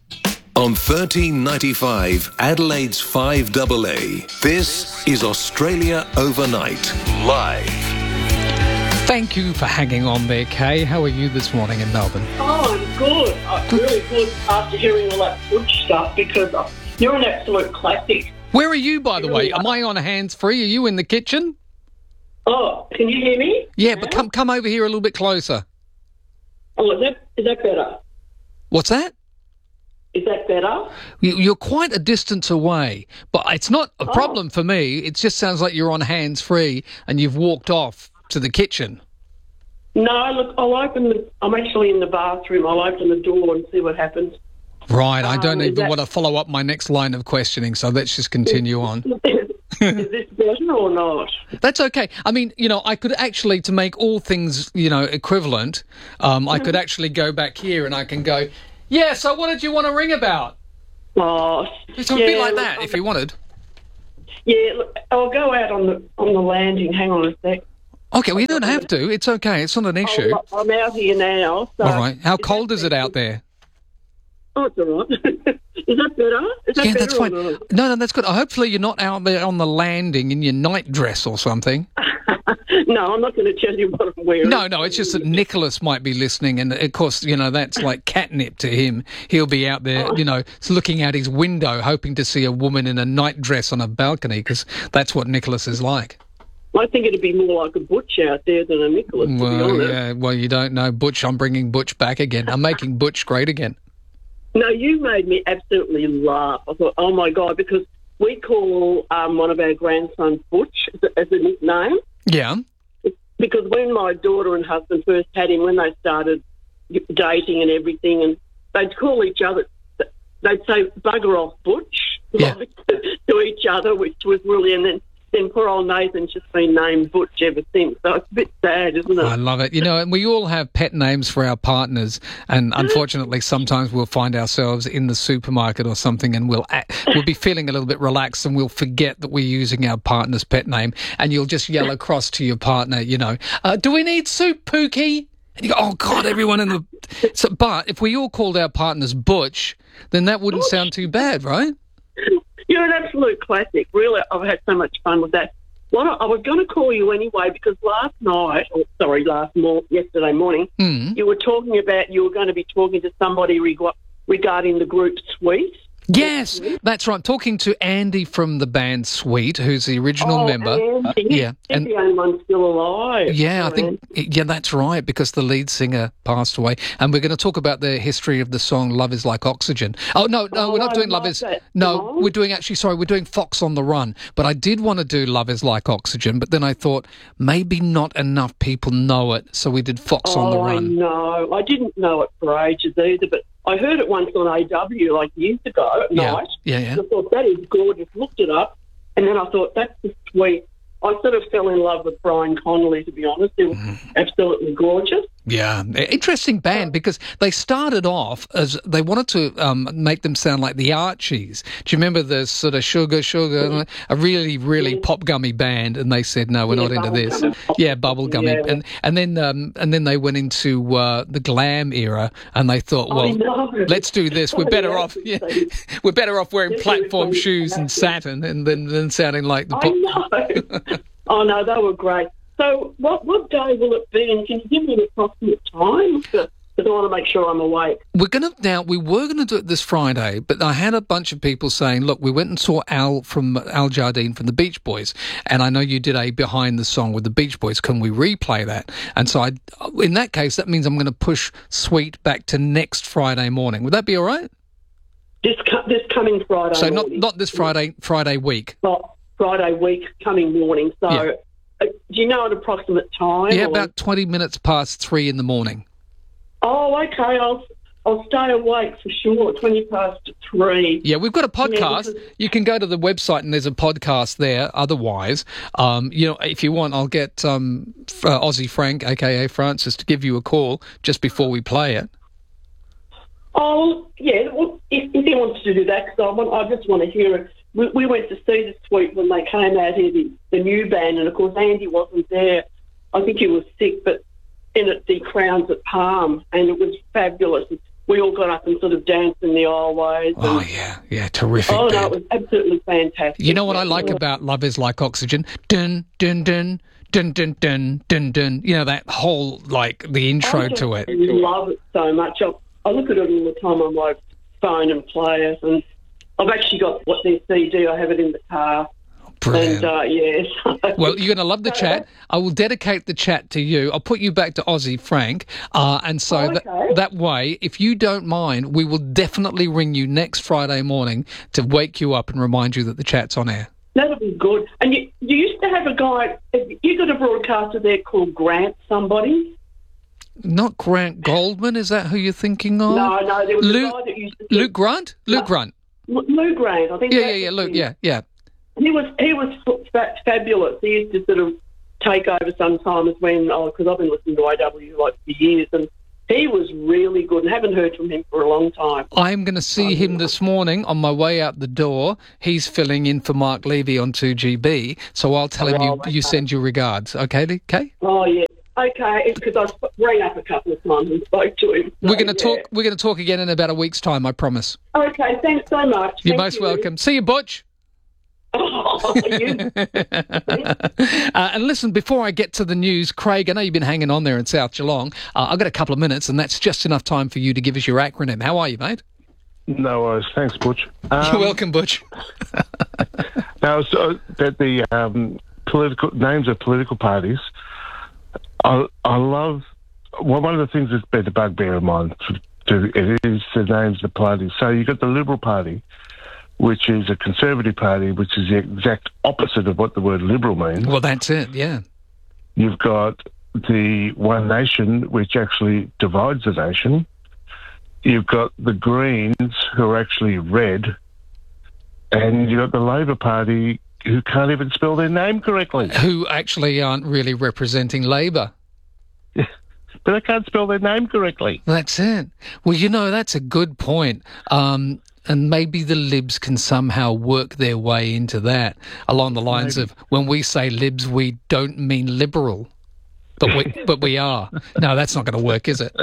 On thirteen ninety-five, Adelaide's five A A, this is Australia Overnight, live. Thank you for hanging on there, Kay. How are you this morning in Melbourne? Oh, I'm good. I'm really good after hearing all that good stuff because you're an absolute classic. Where are you, by the way? Am I on hands-free? Are you in the kitchen? Oh, can you hear me? Yeah, but come come over here a little bit closer. Oh, is that is that better? What's that? Is that better? You, you're quite a distance away, but it's not a problem for me. It just sounds like you're on hands-free and you've walked off to the kitchen. No, look, I'll open the... I'm actually in the bathroom. I'll open the door and see what happens. Right, I don't Um, even is that- want to follow up my next line of questioning, so let's just continue on. Is this better or not? That's okay. I mean, you know, I could actually, to make all things, you know, equivalent, um, I could actually go back here and I can go, yeah, so what did you want to ring about? Oh, So it'd be yeah, like look, that if you wanted. Yeah, look, I'll go out on the on the landing. Hang on a sec. Okay, well, you don't have to. It's okay. It's not an issue. I'm, I'm out here now. So All right. How cold is it out there? Oh, it's all right. Is that better? Is that Yeah, better that's or fine. not? No, no, that's good. Hopefully you're not out there on the landing in your night dress or something. No, I'm not going to tell you what I'm wearing. No, no, it's just that Nicholas might be listening, and of course, you know, that's like catnip to him. He'll be out there, you know, looking out his window, hoping to see a woman in a night dress on a balcony, because that's what Nicholas is like. I think it'd be more like a Butch out there than a Nicholas, to be Well, honest. yeah, well, you don't know Butch. I'm bringing Butch back again. I'm making Butch great again. No, you made me absolutely laugh. I thought, oh, my God, because we call um, one of our grandsons Butch as a, as a nickname. Yeah. Because when my daughter and husband first had him, when they started dating and everything, and they'd call each other, they'd say, bugger off Butch, Yeah. like, to each other, which was really, and then, then poor old Nathan's just been named Butch ever since. So it's a bit sad, isn't it? I love it. You know, and we all have pet names for our partners, and unfortunately, sometimes we'll find ourselves in the supermarket or something, and we'll act, we'll be feeling a little bit relaxed, and we'll forget that we're using our partner's pet name, and you'll just yell across to your partner, you know, uh, "Do we need soup, Pookie?" And you go, "Oh God, everyone in the." So, but if we all called our partners Butch, then that wouldn't sound too bad, right? You're an absolute classic. Really, I've had so much fun with that. What I I was going to call you anyway because last night, or sorry, last mor- yesterday morning, Mm. you were talking about you were going to be talking to somebody reg- regarding the group Sweet. Yes, that's right. Talking to Andy from the band Sweet, who's the original oh, member. Andy, yeah, he's and the only one still alive. yeah, I Poor think Andy. yeah, that's right because the lead singer passed away, and we're going to talk about the history of the song "Love Is Like Oxygen." Oh no, no, Oh, we're not I doing "Love love Is." that No, song. we're doing actually. Sorry, we're doing "Fox on the Run." But I did want to do "Love Is Like Oxygen," but then I thought maybe not enough people know it, so we did "Fox oh, on the I Run." know. I didn't know it for ages either, but I heard it once on A W like years ago at Yeah, night. yeah, yeah. I thought, that is gorgeous. Looked it up, and then I thought, that's just sweet. I sort of fell in love with Brian Connolly, to be honest. He was Mm-hmm. absolutely gorgeous. Yeah, interesting band because they started off as they wanted to um, make them sound like the Archies. Do you remember the sort of Sugar Sugar, a really really pop gummy band? And they said no, we're Yeah, not into this. bubblegummy. Yeah, bubblegummy. Yeah. And and then um, and then they went into uh, the glam era, and they thought, I well, know. let's do this. We're better off. Yeah, we're better off wearing This is platform funny. shoes and satin, and then than sounding like the. I Pop- know. Oh, no, they were great. So what what day will it be, and can you give me an approximate time? Because I want to make sure I'm awake. We're going to now. We were going to do it this Friday, but I had a bunch of people saying, "Look, we went and saw Al from Al Jardine from the Beach Boys, and I know you did a behind the song with the Beach Boys. Can we replay that?" And so, I, in that case, that means I'm going to push Sweet back to next Friday morning. Would that be all right? This co- this coming Friday So not morning. not this Friday, Friday week. Not Friday week, coming morning. So Yeah. uh, do you know an approximate time? Yeah, or- about twenty minutes past three in the morning. Oh, okay. I'll I'll stay awake for sure. Twenty past three. Yeah, we've got a podcast. because- You can go to the website and there's a podcast there. Otherwise, um, you know, if you want, I'll get um, F- uh, Aussie Frank, aka Francis, to give you a call just before we play it. Oh, yeah. Well, if, if he wants to do that, because I want, I just want to hear it. We, we went to see the Sweet when they came out here, the, the new band, and of course Andy wasn't there. I think he was sick, but in at the Crowns at Palm, and it was fabulous. We all got up and sort of danced in the aisleways. Oh and, yeah, yeah, terrific. oh no, band. it was absolutely fantastic. You know what I like about Love Is Like Oxygen? Dun dun dun dun dun dun dun dun. You know that whole like the intro I just to it. love it so much. I, I look at it all the time on my phone and play it, and I've actually got what their C D. I have it in the car. Brilliant. And, uh, yes. Well, you're going to love the chat. I will dedicate the chat to you. I'll put you back to Aussie Frank. Uh, and so Oh, okay. that, that way, if you don't mind, we will definitely ring you next Friday morning to wake you up and remind you that the chat's on air. That'll be good. And you, you used to have a guy, you got a broadcaster there called Grant somebody? Not Grant Goldman, is that who you're thinking of? No, no, there was Luke, a guy that used to... Luke Grant? Luke No. Grant. L- Lou Grant, I think. Yeah, that's yeah, yeah, his Luke, name. yeah, yeah. He was he was fa- fabulous. He used to sort of take over sometimes when, oh, because I've been listening to I W like for years, and he was really good, and haven't heard from him for a long time. I'm going to see him this morning on my way out the door. He's filling in for Mark Levy on two G B, so I'll tell him Oh, you, okay. you send your regards. Okay, Lee? Okay? Oh, yeah. Okay, because I sp- rang up a couple of times and spoke to him. We're So, going to yeah. talk. We're going to talk again in about a week's time. I promise. Okay, thanks so much. You're Thank most you. welcome. See you, Butch. Oh, you. uh, and listen, before I get to the news, Craig, I know you've been hanging on there in South Geelong. Uh, I've got a couple of minutes, and that's just enough time for you to give us your acronym. How are you, mate? No worries. Thanks, Butch. Um, You're welcome, Butch. Now, so that the um, political names of political parties, I, I love. Well, one of the things that's been a bugbear of mine to, it is the names of the parties. So you've got the Liberal Party, which is a Conservative Party, which is the exact opposite of what the word Liberal means. Well, that's it, yeah. You've got the One Nation, which actually divides the nation. You've got the Greens, who are actually red. And you've got the Labor Party, who can't even spell their name correctly. Who actually aren't really representing Labor. But they can't spell their name correctly. That's it. Well, you know, that's a good point. Um, and maybe the Libs can somehow work their way into that along the lines Maybe. of when we say Libs, we don't mean liberal, but we but we are. No, that's not going to work, is it?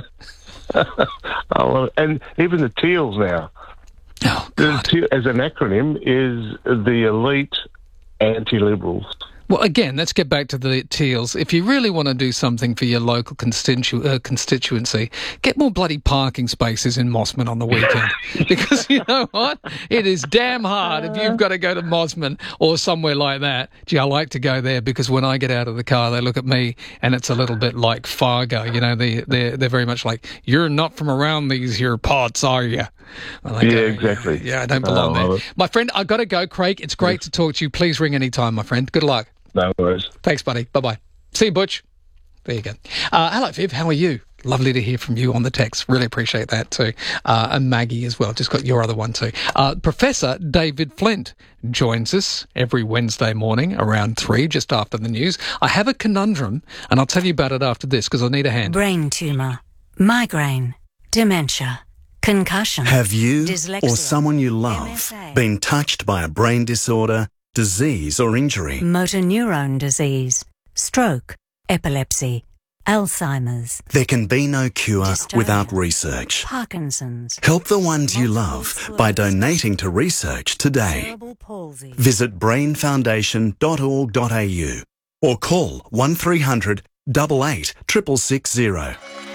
Oh, and even the Teals now. Oh, God. The Te- as an acronym, is the elite anti-liberals. Well, again, let's get back to the Teals. If you really want to do something for your local constitu- uh, constituency, get more bloody parking spaces in Mossman on the weekend. Because you know what? It is damn hard if you've got to go to Mossman or somewhere like that. Gee, I like to go there because when I get out of the car, they look at me and it's a little bit like Fargo. You know, they, they're, they're very much like, you're not from around these here parts, are you? Yeah, go, exactly. Yeah, I don't belong oh, there. My friend, I've got to go, Craig. It's great to talk to you. Please ring any time, my friend. Good luck. No worries. Thanks, buddy. Bye-bye. See you, Butch. There you go. Uh, hello, Viv. How are you? Lovely to hear from you on the text. Really appreciate that too. Uh, and Maggie as well. Just got your other one too. Uh, Professor David Flint joins us every Wednesday morning around three, just after the news. I have a conundrum, and I'll tell you about it after this because I need a hand. Brain tumour, migraine, dementia, concussion. Have you dyslexia, or someone you love M S A, been touched by a brain disorder, disease or injury? motor neurone disease, stroke, epilepsy, Alzheimer's, There can be no cure Dystonia, without research. Parkinson's, Help the ones you love by donating to research today. cerebral palsy. Visit brain foundation dot org dot a u or call one three hundred, eight eight, six six zero.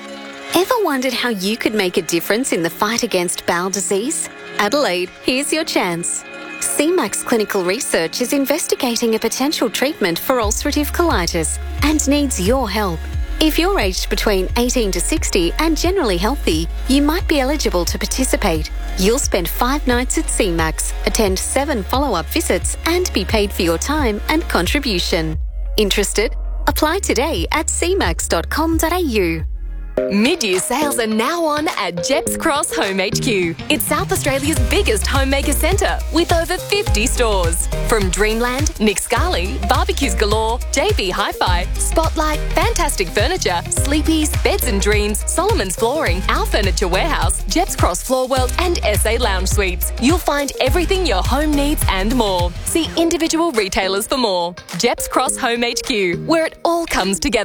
Ever wondered how you could make a difference in the fight against bowel disease? Adelaide, here's your chance. C MAX Clinical Research is investigating a potential treatment for ulcerative colitis and needs your help. If you're aged between eighteen to sixty and generally healthy, you might be eligible to participate. You'll spend five nights at C MAX, attend seven follow-up visits and be paid for your time and contribution. Interested? Apply today at c max dot com dot a u. Mid-year sales are now on at Jeps Cross Home H Q. It's South Australia's biggest homemaker centre with over fifty stores. From Dreamland, Nick Scali, Barbecues Galore, J B Hi-Fi, Spotlight, Fantastic Furniture, Sleepy's, Beds and Dreams, Solomon's Flooring, Our Furniture Warehouse, Jeps Cross Floor World and S A Lounge Suites. You'll find everything your home needs and more. See individual retailers for more. Jeps Cross Home H Q, where it all comes together.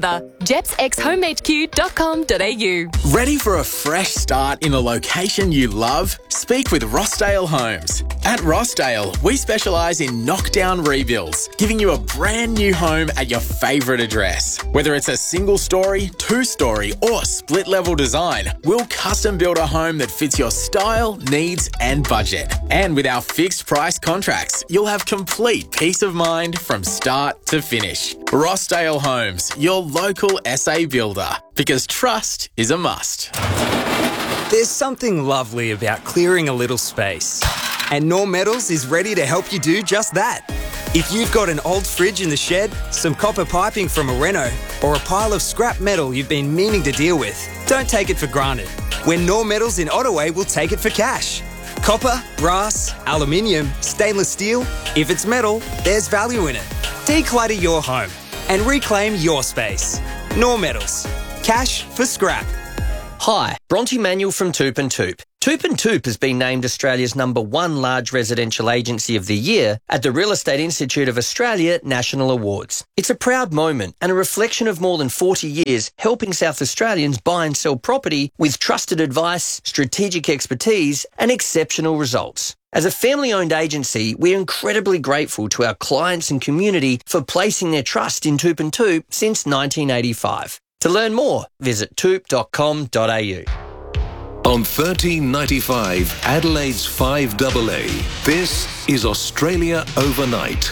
jeps x home h q dot com dot a u. Ready for a fresh start in a location you love? Speak with Rossdale Homes. At Rossdale, we specialise in knockdown rebuilds, giving you a brand new home at your favourite address. Whether it's a single story, two story or split level design, we'll custom build a home that fits your style, needs and budget. And with our fixed price contracts, you'll have complete peace of mind from start to finish. Rossdale Homes, your local S A builder, because trust is a must. There's something lovely about clearing a little space. And Norm Metals is ready to help you do just that. If you've got an old fridge in the shed, some copper piping from a reno, or a pile of scrap metal you've been meaning to deal with, don't take it for granted. When Norm Metals in Ottaway will take it for cash. Copper, brass, aluminium, stainless steel, if it's metal, there's value in it. Declutter your home and reclaim your space. Norm Metals. Cash for scrap. Hi, Bronte Manuel from Toop and Toop. Toop and Toop has been named Australia's number one large residential agency of the year at the Real Estate Institute of Australia National Awards. It's a proud moment and a reflection of more than forty years helping South Australians buy and sell property with trusted advice, strategic expertise and exceptional results. As a family-owned agency, we're incredibly grateful to our clients and community for placing their trust in Toop and Toop since nineteen eighty-five. To learn more, visit toop dot com dot a u. On thirteen ninety-five, Adelaide's five double A, this is Australia Overnight,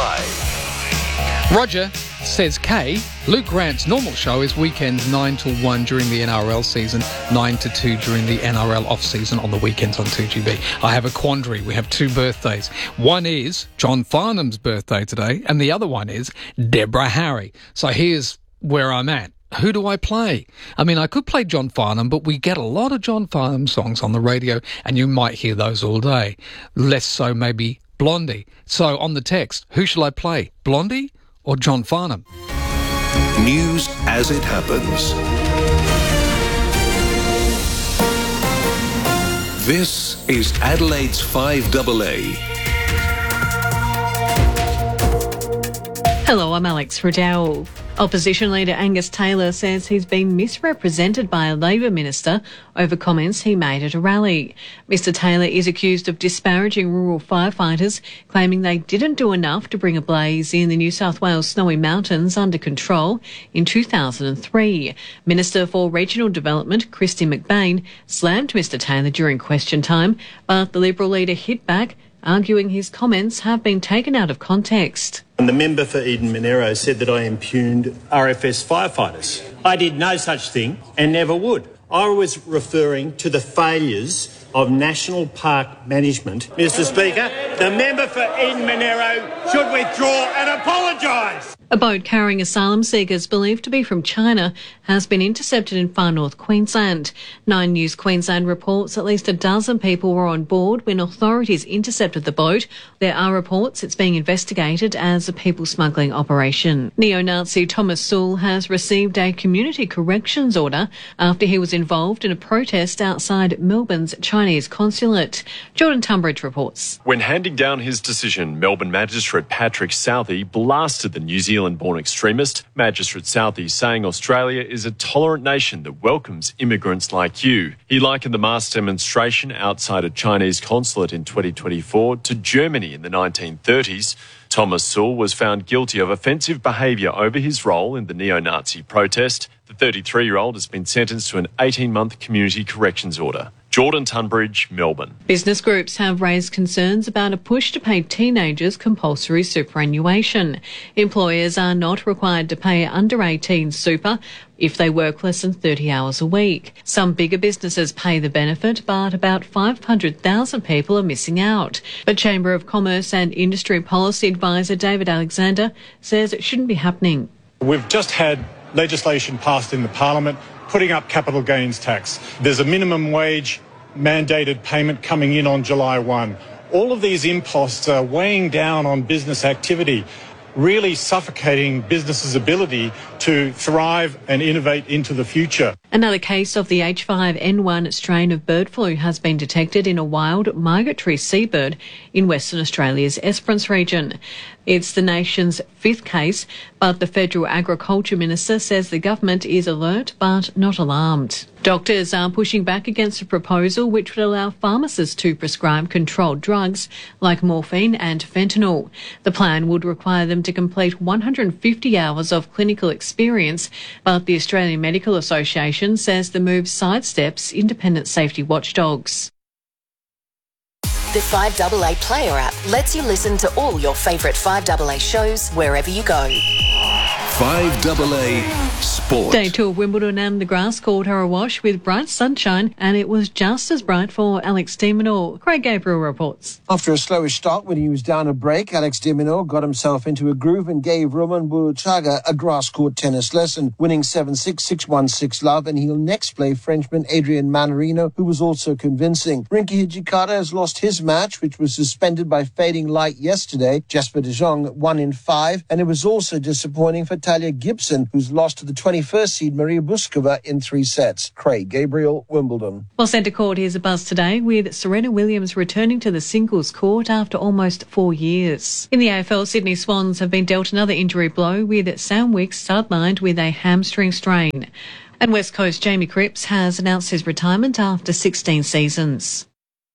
live. Roger says Kay, Luke Grant's normal show is weekends nine till one during the N R L season, nine to two during the N R L off-season on the weekends on two G B. I have a quandary. We have two birthdays. One is John Farnham's birthday today, and the other one is Deborah Harry. So here's where I'm at. Who do I play? I mean, I could play John Farnham, but we get a lot of John Farnham songs on the radio, and you might hear those all day. Less so maybe Blondie. So on the text, who shall I play? Blondie or John Farnham? News as it happens. This is Adelaide's five double A. Hello, I'm Alex Riddell. Opposition leader Angus Taylor says he's been misrepresented by a Labor minister over comments he made at a rally. Mister Taylor is accused of disparaging rural firefighters, claiming they didn't do enough to bring a blaze in the New South Wales Snowy Mountains under control in two thousand three. Minister for Regional Development, Christy McBain, slammed Mister Taylor during question time, but the Liberal leader hit back, arguing his comments have been taken out of context. And the member for Eden Monero said that I impugned R F S firefighters. I did no such thing and never would. I was referring to the failures of National Park Management. Mister Speaker, the member for Eden Monero should withdraw and apologise. A boat carrying asylum seekers believed to be from China has been intercepted in far north Queensland. Nine News Queensland reports at least a dozen people were on board when authorities intercepted the boat. There are reports it's being investigated as a people smuggling operation. Neo-Nazi Thomas Sewell has received a community corrections order after he was involved in a protest outside Melbourne's Chinese consulate. Jordan Tunbridge reports. When handing down his decision, Melbourne Magistrate Patrick Southey blasted the New Zealand-born extremist. Magistrate Southey saying Australia is a tolerant nation that welcomes immigrants like you. He likened the mass demonstration outside a Chinese consulate in twenty twenty-four to Germany in the nineteen thirties. Thomas Sewell was found guilty of offensive behaviour over his role in the neo-Nazi protest. The thirty-three-year-old has been sentenced to an eighteen-month community corrections order. Jordan Tunbridge, Melbourne. Business groups have raised concerns about a push to pay teenagers compulsory superannuation. Employers are not required to pay under eighteen super if they work less than thirty hours a week. Some bigger businesses pay the benefit, but about five hundred thousand people are missing out. But Chamber of Commerce and Industry Policy Advisor David Alexander says it shouldn't be happening. We've just had legislation passed in the Parliament putting up capital gains tax. There's a minimum wage mandated payment coming in on July first. All of these imposts are weighing down on business activity, really suffocating businesses' ability to thrive and innovate into the future. Another case of the H five N one strain of bird flu has been detected in a wild migratory seabird in Western Australia's Esperance region. It's the nation's fifth case, but the Federal Agriculture Minister says the government is alert but not alarmed. Doctors are pushing back against a proposal which would allow pharmacists to prescribe controlled drugs like morphine and fentanyl. The plan would require them to complete one hundred fifty hours of clinical experience, but the Australian Medical Association says the move sidesteps independent safety watchdogs. The five A A Player app lets you listen to all your favourite five A A shows wherever you go. five A A Sport. Day two of Wimbledon and the grass court are awash with bright sunshine, and it was just as bright for Alex de Minaur. Craig Gabriel reports. After a slowish start when he was down a break, Alex de Minaur got himself into a groove and gave Roman Buruchaga a grass court tennis lesson, winning seven six, six one, six love, and he'll next play Frenchman Adrian Manarino, who was also convincing. Rinky Hijikata has lost his match, which was suspended by fading light yesterday. Jasper de Jong won in five, and it was also disappointing for Talia Gibson, who's lost to the twenty-first seed Maria Buskova in three sets. Craig Gabriel, Wimbledon. Well, centre court is a buzz today with Serena Williams returning to the singles court after almost four years. In the A F L, Sydney Swans have been dealt another injury blow with Sam Wicks sidelined with a hamstring strain. And West Coast Jamie Cripps has announced his retirement after sixteen seasons.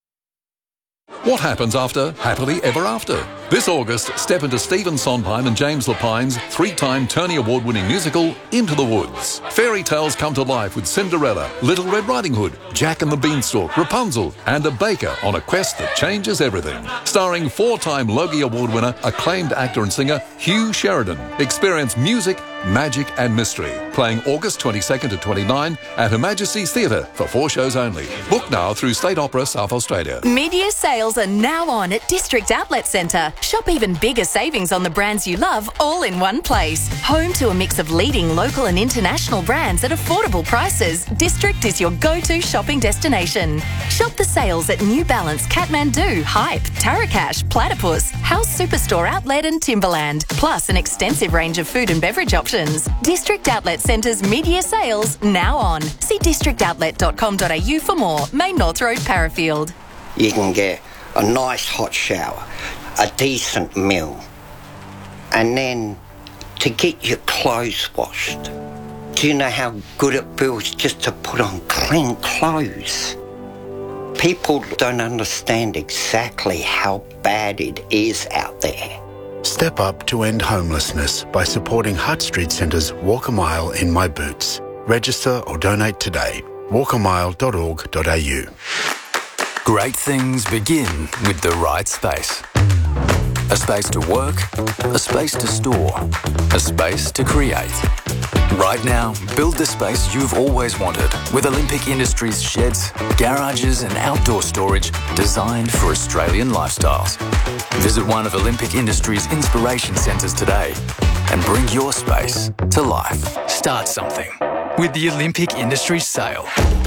What happens after Happily Ever After? This August, step into Stephen Sondheim and James Lapine's three-time Tony Award-winning musical, Into the Woods. Fairy tales come to life with Cinderella, Little Red Riding Hood, Jack and the Beanstalk, Rapunzel, and a baker on a quest that changes everything. Starring four-time Logie Award winner, acclaimed actor and singer Hugh Sheridan. Experience music, magic and mystery. Playing August twenty-second to twenty-ninth at Her Majesty's Theatre for four shows only. Book now through State Opera South Australia. Mid-year sales are now on at District Outlet Centre. Shop even bigger savings on the brands you love all in one place. Home to a mix of leading local and international brands at affordable prices, District is your go-to shopping destination. Shop the sales at New Balance, Kathmandu, Hype, Tarakash, Platypus, House Superstore Outlet and Timberland, plus an extensive range of food and beverage options. District Outlet Centre's mid-year sales now on. See district outlet dot com dot a u for more. Main North Road, Parafield. You can get a nice hot shower, a decent meal, and then to get your clothes washed. Do you know how good it feels just to put on clean clothes? People don't understand exactly how bad it is out there. Step up to end homelessness by supporting Hutt Street Centre's Walk a Mile in My Boots. Register or donate today. walk a mile dot org dot a u. Great things begin with the right space. A space to work, a space to store, a space to create. Right now, build the space you've always wanted with Olympic Industries sheds, garages and outdoor storage designed for Australian lifestyles. Visit one of Olympic Industries' inspiration centres today and bring your space to life. Start something with the Olympic Industries sale.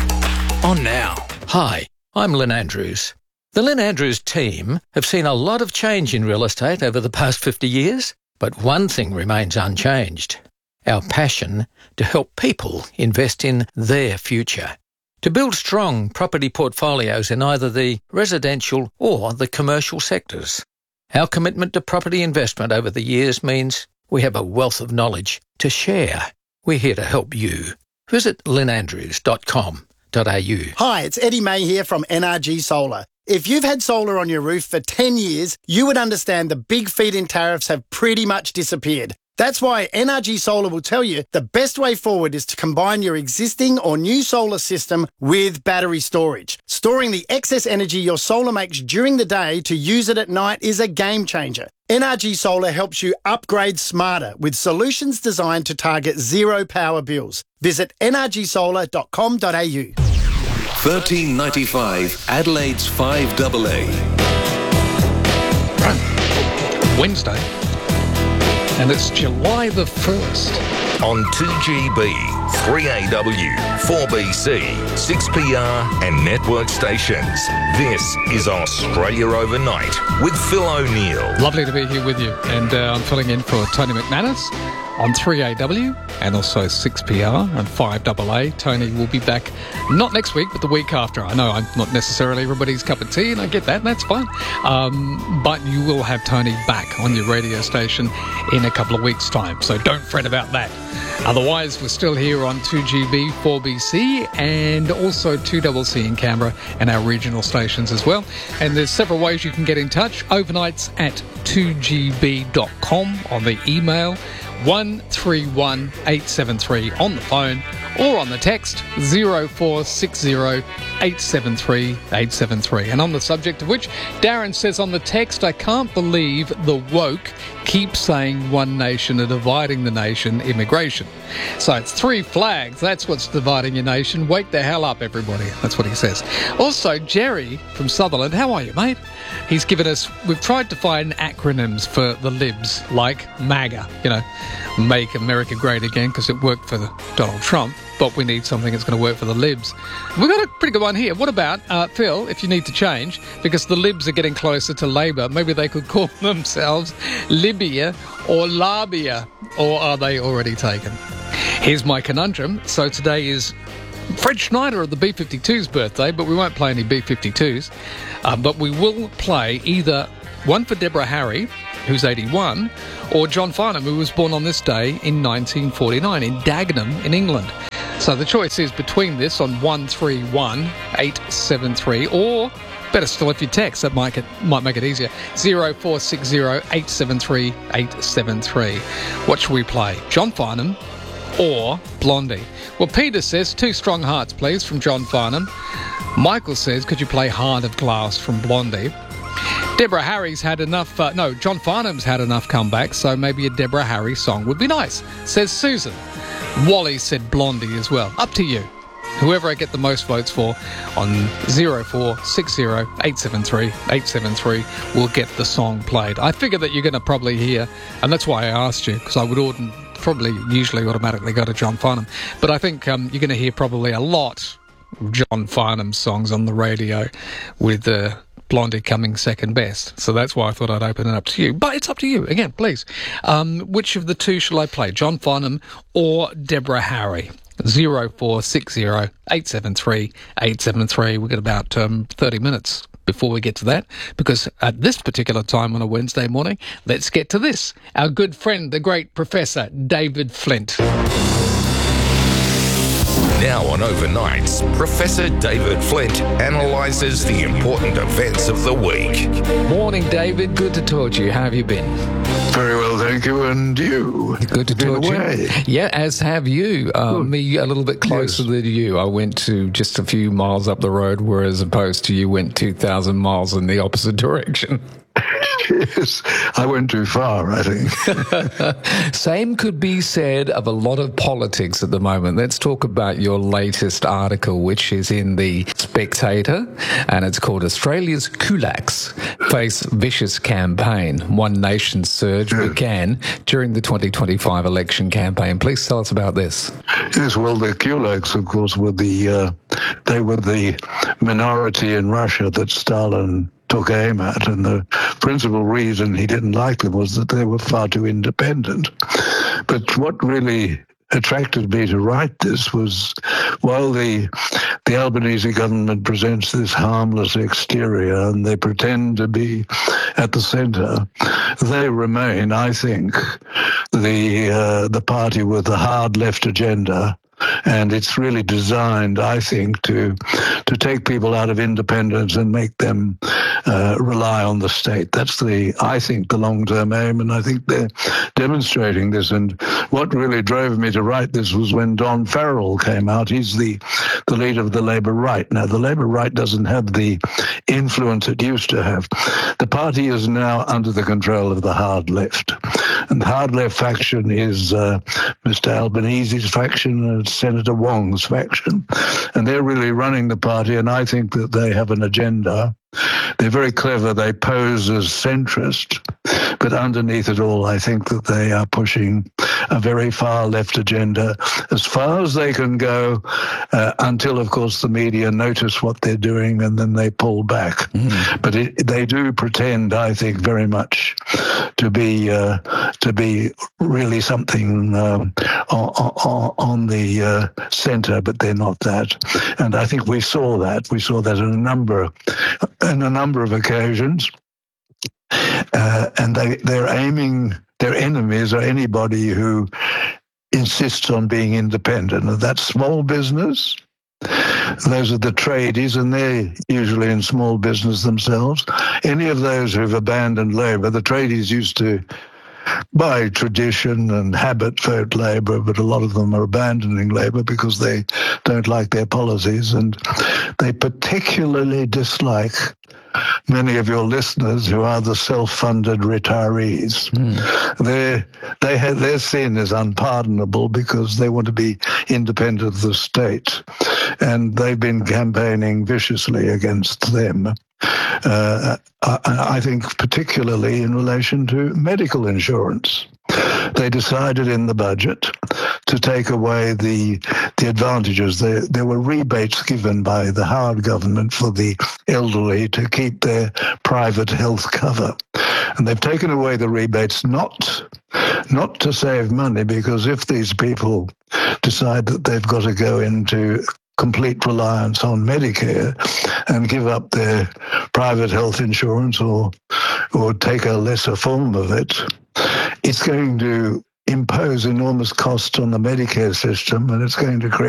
On now. Hi, I'm Lynn Andrews. The Lynn Andrews team have seen a lot of change in real estate over the past fifty years, but one thing remains unchanged: our passion to help people invest in their future. To build strong property portfolios in either the residential or the commercial sectors. Our commitment to property investment over the years means we have a wealth of knowledge to share. We're here to help you. Visit lynn andrews dot com dot a u. Hi, it's Eddie May here from N R G Solar. If you've had solar on your roof for ten years, you would understand the big feed-in tariffs have pretty much disappeared. That's why N R G Solar will tell you the best way forward is to combine your existing or new solar system with battery storage. Storing the excess energy your solar makes during the day to use it at night is a game changer. N R G Solar helps you upgrade smarter with solutions designed to target zero power bills. Visit n r g solar dot com dot a u. thirteen ninety-five Adelaide's five A A. Wednesday, and it's July the first. On two G B, three A W, four B C, six P R and network stations. This is Australia Overnight with Phil O'Neill. Lovely to be here with you, and uh, I'm filling in for Tony McManus on three A W and also six P R and five double A. Tony will be back not next week, but the week after. I know I'm not necessarily everybody's cup of tea, and I get that, and that's fine. Um, but you will have Tony back on your radio station in a couple of weeks' time, so don't fret about that. Otherwise, we're still here on two G B, four B C, and also two C C in Canberra and our regional stations as well. And there's several ways you can get in touch. Overnights at two G B dot com on the email, one three one eight seven three on the phone, or on the text zero four six zero eight seven three eight seven three. And on the subject of which, Darren says on the text, I can't believe the woke keep saying one nation are dividing the nation, immigration. So it's three flags, that's what's dividing your nation. Wake the hell up, everybody. That's what he says. Also, Jerry from Sutherland, how are you, mate? He's given us, we've tried to find acronyms for the libs, like MAGA, you know, Make America Great Again, because it worked for the Donald Trump, but we need something that's going to work for the libs. We've got a pretty good one here. What about, uh, Phil, if you need to change, because the libs are getting closer to Labor, maybe they could call themselves Libya or Labia, or are they already taken? Here's my conundrum. So today is Fred Schneider of the B fifty-two's birthday, but we won't play any B fifty-twos. Uh, but we will play either one for Deborah Harry, who's eighty-one, or John Farnham, who was born on this day in nineteen forty-nine in Dagenham in England. So the choice is between this on one three one eight seven three, or better still if you text, that might, get, might make it easier, zero four six zero eight seven three eight seven three. What should we play? John Farnham or Blondie? Well, Peter says, Two Strong Hearts, please, from John Farnham. Michael says, could you play Heart of Glass from Blondie? Deborah Harry's had enough, uh, no, John Farnham's had enough comebacks, so maybe a Deborah Harry song would be nice, says Susan. Wally said Blondie as well. Up to you. Whoever I get the most votes for on zero four six zero eight seven three eight seven three will get the song played. I figure that you're going to probably hear, and that's why I asked you, because I would order, probably usually automatically go to John Farnham, but I think um, you're going to hear probably a lot of John Farnham songs on the radio with uh, Blondie coming second best. So that's why I thought I'd open it up to you. But it's up to you. Again, please. Um, which of the two shall I play? John Farnham or Deborah Harry? zero four six zero eight seven three eight seven three. We've got about um, thirty minutes before we get to that, because at this particular time on a Wednesday morning, let's get to this. Our good friend, the great Professor David Flint. Now on Overnights, Professor David Flint analyses the important events of the week. Morning, David. Good to talk to you. How have you been? Very well, thank you. And you? Good to talk to you. Yeah, as have you. Uh, me a little bit closer yes. than you. I went to just a few miles up the road, whereas opposed to you went two thousand miles in the opposite direction. Yes, I went too far, I think. Same could be said of a lot of politics at the moment. Let's talk about your latest article, which is in the Spectator, and it's called Australia's Kulaks Face Vicious Campaign. One Nation Surge yes. began during the twenty twenty-five election campaign. Please tell us about this. Yes, well, the Kulaks, of course, were the, uh, they were the minority in Russia that Stalin took aim at, and the principal reason he didn't like them was that they were far too independent. But what really attracted me to write this was, while the the Albanese government presents this harmless exterior and they pretend to be at the centre, they remain, I think, the uh, the party with the hard left agenda. And it's really designed, I think, to to take people out of independence and make them uh, rely on the state. That's the, I think, the long-term aim, and I think they're demonstrating this. And what really drove me to write this was when Don Farrell came out. He's the, the leader of the Labour right. Now, the Labour right doesn't have the influence it used to have. The party is now under the control of the hard left. And the hard left faction is uh, Mister Albanese's faction and Senator Wong's faction. And they're really running the party, and I think that they have an agenda. They're very clever. They pose as centrist, But underneath it all, I think that they are pushing a very far left agenda as far as they can go, uh, until, of course, the media notice what they're doing and then they pull back. Mm. But it, they do pretend, I think, very much to be uh, to be really something um, on, on the uh, centre, but they're not that. And I think we saw that. We saw that in a number, in a number of occasions. Uh, and they, they're aiming, their enemies are anybody who insists on being independent. And that's small business. Those are the tradies, and they're usually in small business themselves. Any of those who've abandoned labour, the tradies used to, by tradition and habit, vote labour, but a lot of them are abandoning labour because they don't like their policies, and they particularly dislike many of your listeners who are the self-funded retirees. Mm. They're, they have, their sin is unpardonable because they want to be independent of the state, and they've been campaigning viciously against them. Uh, I, I think particularly in relation to medical insurance. They decided in the budget to take away the the advantages. There, there were rebates given by the Howard government for the elderly to keep their private health cover. And they've taken away the rebates not, not to save money, because if these people decide that they've got to go into complete reliance on Medicare and give up their private health insurance or or take a lesser form of it, it's going to impose enormous costs on the Medicare system, and it's going to create